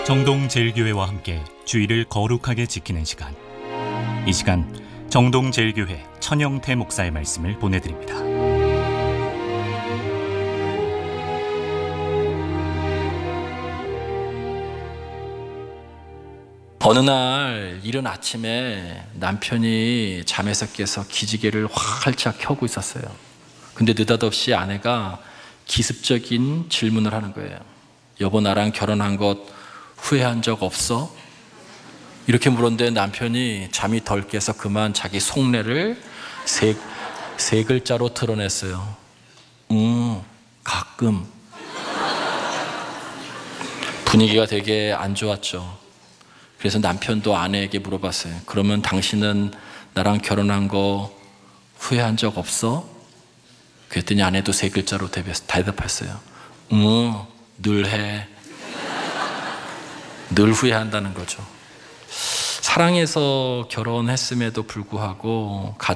정동제일교회와 함께 주일을 거룩하게 지키는 시간. 이 시간 정동제일교회 천영태 목사의 말씀을 보내드립니다. 어느 날 이른 아침에 남편이 잠에서 깨서 기지개를 활짝 켜고 있었어요. 근데 느닷없이 아내가 기습적인 질문을 하는 거예요. 여보, 나랑 결혼한 것 후회한 적 없어? 이렇게 물었는데 남편이 잠이 덜 깨서 그만 자기 속내를 세 글자로 드러냈어요. 가끔. 분위기가 되게 안 좋았죠. 그래서 남편도 아내에게 물어봤어요. 그러면 당신은 나랑 결혼한 거 후회한 적 없어? 그랬더니 아내도 세 글자로 대답했어요. 늘 해. 늘 후회한다는 거죠. 사랑해서 결혼했음에도 불구하고